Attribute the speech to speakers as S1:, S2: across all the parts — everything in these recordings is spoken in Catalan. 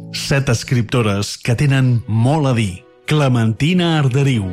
S1: 7 escriptores que tenen molt a dir. Clementina Arderiu.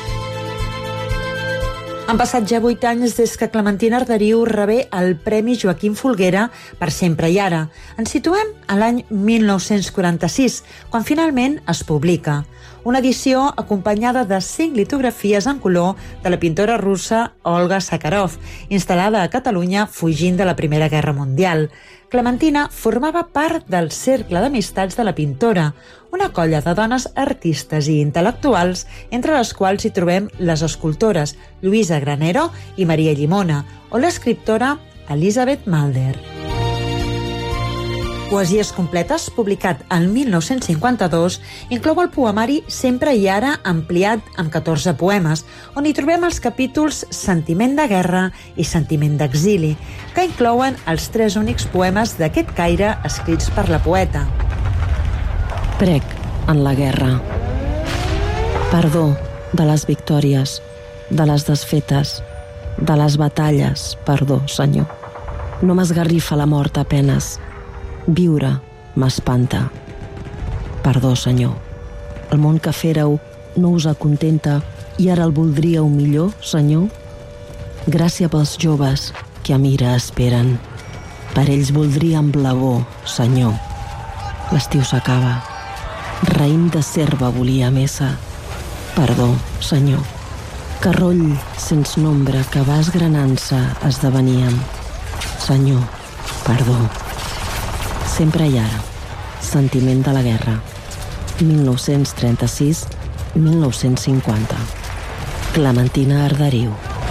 S2: Han passat ja 8 anys des que Clementina Arderiu rebé el Premi Joaquim Folguera per Sempre i ara. Ens situem a l'any 1946, quan finalment es publica. Una edició acompanyada de 5 litografies en color de la pintora russa Olga Sakharov, instal·lada a Catalunya fugint de la Primera Guerra Mundial. Clementina formava part del cercle d'amistats de la pintora, una colla de dones artistes i intel·lectuals, entre les quals hi trobem les escultores Luisa Granero i Maria Llimona, o l'escriptora Elisabeth Mulder. Poesies completes, publicat el 1952, inclou el poemari Sempre i ara, ampliat amb 14 poemes, on hi trobem els capítols Sentiment de guerra i Sentiment d'exili, que inclouen els 3 únics poemes d'aquest caire escrits per la poeta.
S3: Prec en la guerra. Perdó de les victòries, de les desfetes, de les batalles, perdó, Senyor. No m'esgarrifa la mort a penes. Viure m'espanta. Perdó, Senyor. El món que fèreu no us acontenta i ara el voldríeu millor, Senyor? Gràcia pels joves que a mira esperen. Per ells voldríem blavor, Senyor. L'estiu s'acaba. Raïm de serva volia mesa. Perdó, Senyor. Carroll sens nombre que va esgranant-se esdeveníem. Senyor, perdó. Sempre i ara. Sentiment de la guerra. 1936-1950. Clementina Arderiu.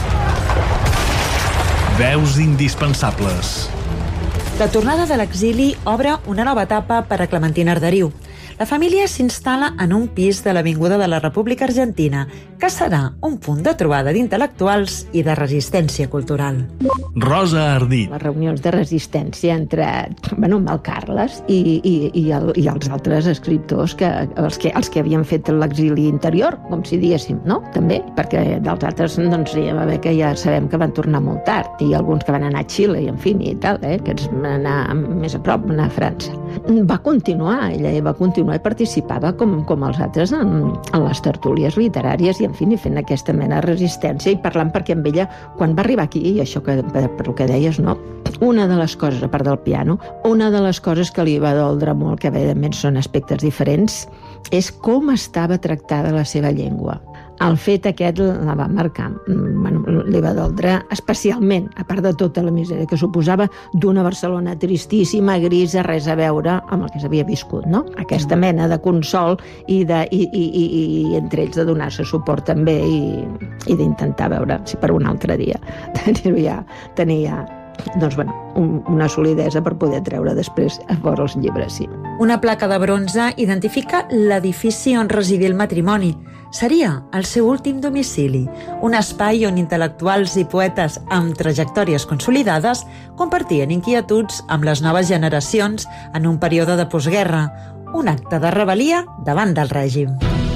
S1: Veus indispensables.
S2: La tornada de l'exili obre una nova etapa per a Clementina Arderiu. La família s'instal·la en un pis de l'Avinguda de la República Argentina, que serà un punt de trobada d'intel·lectuals i de resistència cultural.
S1: Rosa Ardit.
S4: Les reunions de resistència entre amb el Carles i els altres escriptors, els que havien fet l'exili interior, com si diguéssim, no? També, perquè dels altres doncs, va haver que ja sabem que van tornar molt tard, i alguns que van anar a Xile i en fi, i tal, que ens van anar més a prop, van anar a França. Va continuar, ella va continuar i participava com els altres en les tertúlies literàries i en fi, i fent aquesta mena de resistència i parlant, perquè amb ella, quan va arribar aquí, i això per el que deies, no? Una de les coses, a part del piano, una de les coses que li va doldre molt, que evidentment són aspectes diferents, és com estava tractada la seva llengua. El fet aquest la va marcar, li va doldre especialment, a part de tota la misèria que suposava d'una Barcelona tristíssima, grisa, res a veure amb el que s'havia viscut, no? Aquesta mena de consol i entre ells de donar-se suport també i d'intentar veure si per un altre dia tenia doncs, una solidesa per poder treure després a fora els llibres, sí.
S2: Una placa de bronze identifica l'edifici on residia el matrimoni. Seria el seu últim domicili, un espai on intel·lectuals i poetes amb trajectòries consolidades compartien inquietuds amb les noves generacions en un període de postguerra, un acte de rebel·lia davant del règim.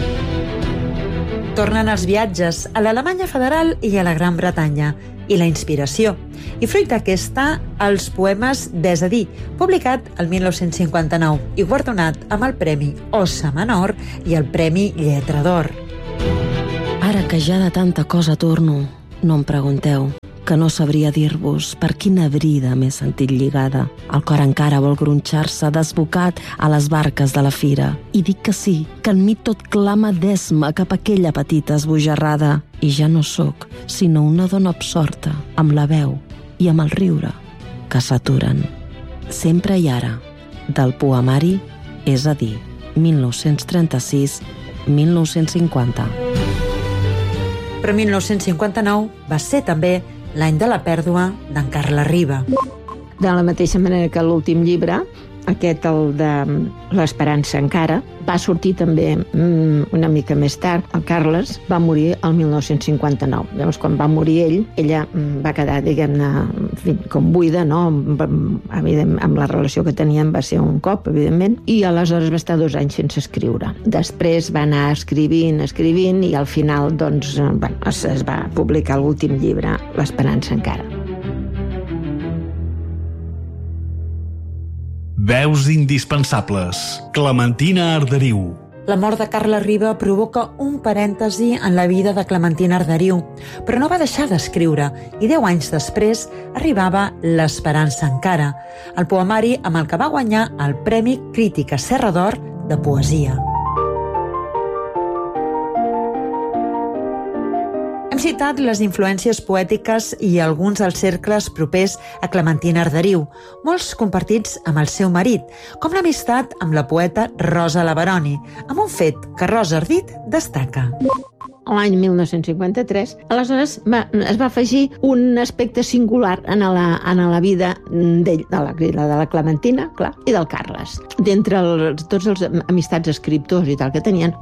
S2: Tornen els viatges a l'Alemanya Federal i a la Gran Bretanya, i la inspiració. I fruit d'aquesta, els poemes Ves a dir, publicat el 1959 i guardonat amb el Premi Ossa Menor i el Premi Lletra d'Or.
S3: Ara que ja de tanta cosa torno, no em pregunteu, que no sabria dir-vos per quina brida m'he sentit lligada. El cor encara vol gronxar-se desbocat a les barques de la fira. I dic que sí, que en mi tot clama d'esma cap a aquella petita esbojarrada. I ja no sóc, sinó una dona absorta, amb la veu i amb el riure, que s'aturen. Sempre i ara, del poemari, és a dir, 1936-1950.
S2: Però 1959 va ser també l'any de la pèrdua d'en Carles Riba.
S4: De la mateixa manera que l'últim llibre, aquest, el de l'Esperança encara, va sortir també una mica més tard. El Carles va morir el 1959. Llavors, quan va morir ell, ella va quedar, diguem-ne, com buida, no? Amb la relació que tenien va ser un cop, evidentment, i aleshores va estar 2 anys sense escriure. Després va anar escrivint, i al final, doncs, es va publicar l'últim llibre, L'Esperança encara.
S1: Veus indispensables. Clementina Arderiu.
S2: La mort de Carles Riba provoca un parèntesi en la vida de Clementina Arderiu, però no va deixar d'escriure i 10 anys després arribava L'esperança encara, el poemari amb el que va guanyar el Premi Crítica Serra d'Or de Poesia. Hem citat les influències poètiques i alguns dels cercles propers a Clementina Arderiu, molts compartits amb el seu marit, com l'amistat amb la poeta Rosa Leveroni, amb un fet que Rosa Ardit destaca.
S4: L'any 1953, aleshores es va afegir un aspecte singular en la vida de la Clementina, clar, i del Carles. D'entre tots els amistats escriptors i tal que tenien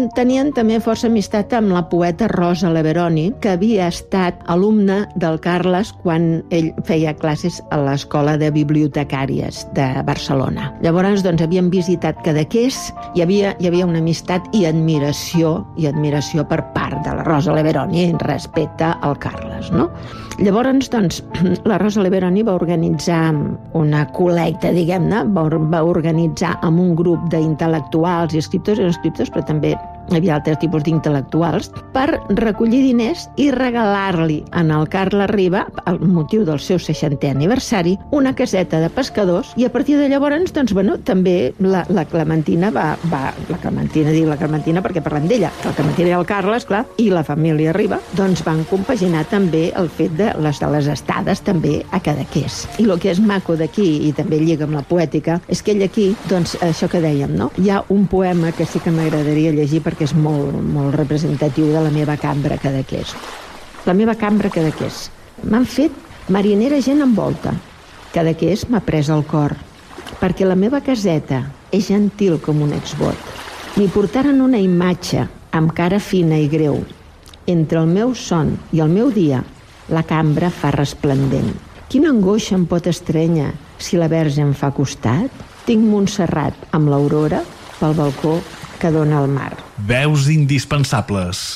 S4: també força amistat amb la poeta Rosa Leveroni, que havia estat alumna del Carles quan ell feia classes a l'Escola de Bibliotecàries de Barcelona. Llavors, doncs, havien visitat Cadaqués, hi havia una amistat i admiració per part de la Rosa Leveroni respecte al Carles, no? Llavors, doncs, la Rosa Leveroni va organitzar una col·lecta, diguem-ne, va organitzar amb un grup d'intel·lectuals i escriptors, però també hi havia altres tipus d'intel·lectuals, per recollir diners i regalar-li en el Carles Riba, al motiu del seu 60è aniversari, una caseta de pescadors, i a partir de llavors, doncs, també la Clementina la Clementina perquè parlem d'ella, la Clementina i el Carles, clar, i la família Riba, doncs van compaginar també el fet de les estades també a Cadaqués. I el que és maco d'aquí, i també lliga amb la poètica, és que ell aquí, doncs, això que dèiem, no? Hi ha un poema que sí que m'agradaria llegir perquè és molt, molt representatiu de la meva cambra Cadaqués. La meva cambra Cadaqués. M'han fet marinera gent en volta. Cadaqués m'ha pres el cor, perquè la meva caseta és gentil com un exvot. M'hi portaren una imatge amb cara fina i greu. Entre el meu son i el meu dia, la cambra fa resplendent. Quina angoixa em pot estrènyer si la Verge em fa costat? Tinc Montserrat amb l'aurora pel balcó que dona al mar.
S1: Veus indispensables.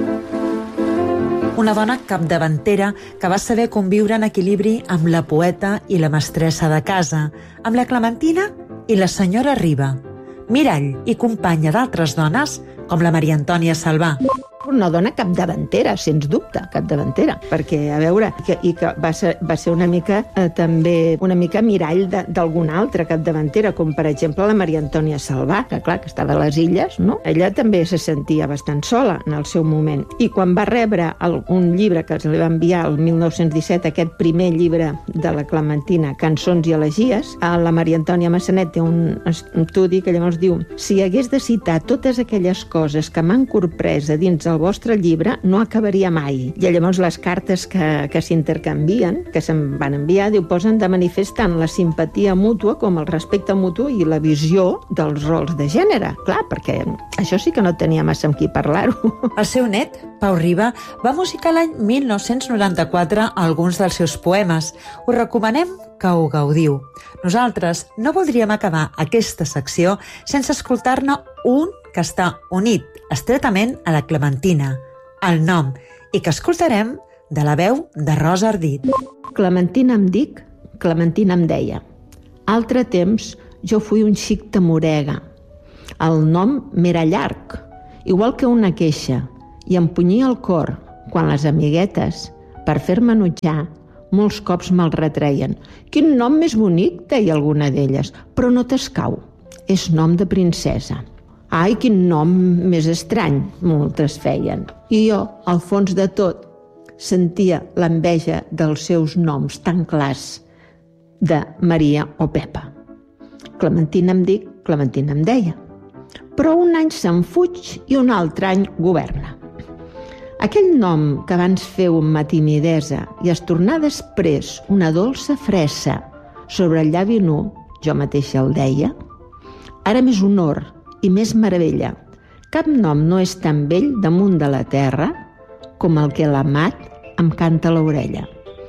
S2: Una dona capdavantera que va saber conviure en equilibri amb la poeta i la mestressa de casa, amb la Clementina i la senyora Riba, mirall i companya d'altres dones com la Maria Antònia Salvà.
S4: Una dona capdavantera, sens dubte, capdavantera, perquè, a veure, que va ser una mica també una mica mirall d'alguna altra capdavantera, com per exemple la Maria Antònia Salvà, que clar, que estava a les Illes, no? Ella també se sentia bastant sola en el seu moment. I quan va rebre un llibre que li va enviar el 1917, aquest primer llibre de la Clementina, Cançons i elegies, la Maria Antònia Massanet té un estudi que llavors diu: si hagués de citar totes aquelles coses que m'han corprès a dins el vostre llibre, no acabaria mai. I llavors les cartes que s'intercanvien, que se'n van enviar, posen de manifest tant la simpatia mútua com el respecte mutu i la visió dels rols de gènere. Clar, perquè això sí que no tenia massa amb qui parlar-ho.
S2: El seu net, Pau Riba, va musicar l'any 1994 alguns dels seus poemes. Us recomanem que ho gaudiu. Nosaltres no voldríem acabar aquesta secció sense escoltar-ne un que està unit estretament a la Clementina, el nom, i que escoltarem de la veu de Rosa Ardit.
S4: Clementina em dic, Clementina em deia. Altre temps jo fui un xic tamorega. El nom m'era llarg, igual que una queixa, i em punyia el cor quan les amiguetes, per fer-me enutjar, molts cops me'l retreien. Quin nom més bonic, deia alguna d'elles, però no t'escau. És nom de princesa. Ai, quin nom més estrany, moltes feien. I jo, al fons de tot, sentia l'enveja dels seus noms tan clars de Maria o Pepa. Clementina em dic, Clementina em deia. Però un any se'n fuig i un altre any governa. Aquell nom que abans feu amb timidesa i es tornà després una dolça fressa sobre el llavi nu, jo mateixa el deia, ara més honor i més meravella. Cap nom no és tan vell damunt de la terra com el que l'amat em canta a l'orella.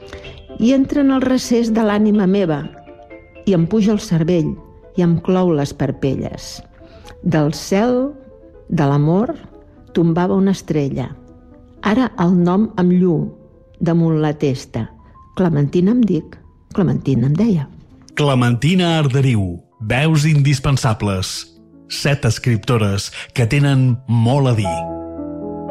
S4: I entra en el recés de l'ànima meva i em puja el cervell i em clou les parpelles. Del cel, de l'amor, tombava una estrella. Ara el nom em lluu damunt la testa. Clementina em dic, Clementina em deia.
S1: Clementina Arderiu. Veus indispensables. 7 escriptores que tenen molt a dir.